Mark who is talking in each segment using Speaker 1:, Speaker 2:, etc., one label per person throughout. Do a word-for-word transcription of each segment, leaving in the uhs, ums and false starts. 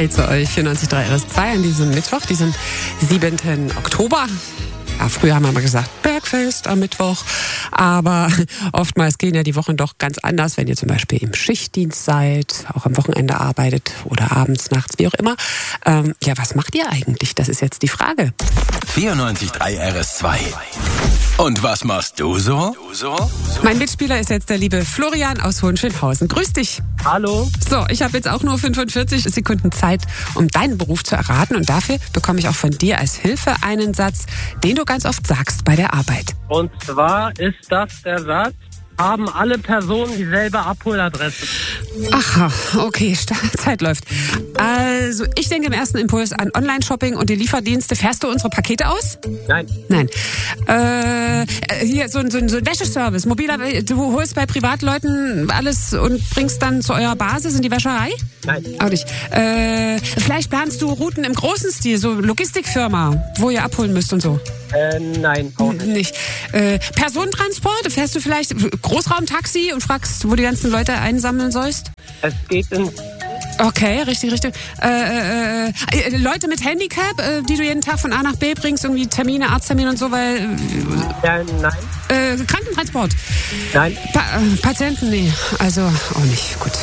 Speaker 1: Hey zu euch, vierundneunzig Komma drei R S zwei an diesem Mittwoch, diesem siebenten Oktober. Ja, früher haben wir mal gesagt, Bergfest am Mittwoch. Aber oftmals gehen ja die Wochen doch ganz anders, wenn ihr zum Beispiel im Schichtdienst seid, auch am Wochenende arbeitet oder abends, nachts, wie auch immer. Ähm, ja, was macht ihr eigentlich? Das ist jetzt die Frage.
Speaker 2: vierundneunzig Komma drei R S zwei. Und was machst du so?
Speaker 1: Mein Mitspieler ist jetzt der liebe Florian aus Hohenschönhausen. Grüß dich.
Speaker 3: Hallo.
Speaker 1: So, ich habe jetzt auch nur fünfundvierzig Sekunden Zeit, um deinen Beruf zu erraten. Und dafür bekomme ich auch von dir als Hilfe einen Satz, den du ganz oft sagst bei der Arbeit.
Speaker 3: Und zwar ist das der Satz: Haben alle Personen dieselbe Abholadresse?
Speaker 1: Aha, okay, Zeit läuft. Also, ich denke im ersten Impuls an Online-Shopping und die Lieferdienste. Fährst du unsere Pakete aus?
Speaker 3: Nein.
Speaker 1: Nein. Äh, hier, so, ein- so, ein- so ein Wäscheservice. Mobiler, du holst bei Privatleuten alles und bringst dann zu eurer Basis in die Wäscherei?
Speaker 3: Nein.
Speaker 1: Auch nicht. Äh, vielleicht planst du Routen im großen Stil, so Logistikfirma, wo ihr abholen müsst und so.
Speaker 3: Äh, nein, auch nicht.
Speaker 1: Nicht. Äh, Personentransport? Fährst du vielleicht Großraumtaxi und fragst, wo die ganzen Leute einsammeln sollst?
Speaker 3: Es geht in...
Speaker 1: Okay, richtig, richtig. Äh, äh, äh, Leute mit Handicap, äh, die du jeden Tag von A nach B bringst, irgendwie Termine, Arzttermine und so, weil
Speaker 3: Ja, nein.
Speaker 1: äh, Krankentransport.
Speaker 3: Nein.
Speaker 1: Pa äh, Patienten, nee, also auch nicht. Gut.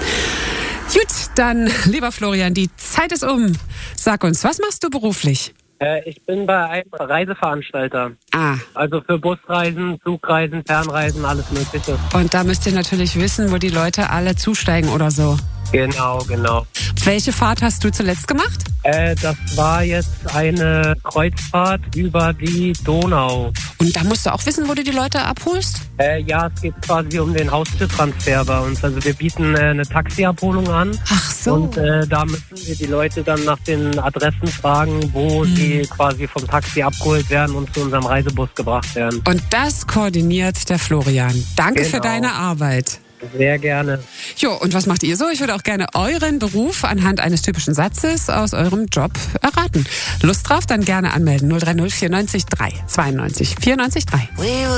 Speaker 1: Gut, dann, lieber Florian, die Zeit ist um. Sag uns, was machst du beruflich?
Speaker 3: Äh, ich bin bei einem Reiseveranstalter.
Speaker 1: Ah,
Speaker 3: Also für Busreisen, Zugreisen, Fernreisen, alles Mögliche.
Speaker 1: und da müsst ihr natürlich wissen, wo die Leute alle zusteigen oder so.
Speaker 3: Genau, genau.
Speaker 1: Welche Fahrt hast du zuletzt gemacht?
Speaker 3: Äh, das war jetzt eine Kreuzfahrt über die Donau.
Speaker 1: Und da musst du auch wissen, wo du die Leute abholst?
Speaker 3: Äh, ja, es geht quasi um den Haustürtransfer bei uns. Also wir bieten äh, eine Taxiabholung an.
Speaker 1: Ach so.
Speaker 3: Und äh, da müssen wir die Leute dann nach den Adressen fragen, wo
Speaker 1: Hm.
Speaker 3: sie quasi vom Taxi abgeholt werden und zu unserem Reisebus gebracht werden.
Speaker 1: Und das koordiniert der Florian. Danke für
Speaker 3: Genau.
Speaker 1: deine Arbeit.
Speaker 3: Sehr gerne.
Speaker 1: Jo, und was macht ihr so? Ich würde auch gerne euren Beruf anhand eines typischen Satzes aus eurem Job erraten. Lust drauf? Dann gerne anmelden. null drei null vierundneunzig drei zweiundneunzig vierundneunzig drei.